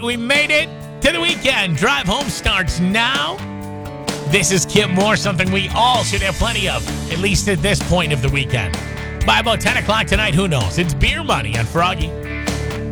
We made it to the weekend. Drive home starts now. This is Kip Moore, something we all should have plenty of, at least at this point of the weekend. By about 10 o'clock tonight, who knows? It's beer money on Froggy.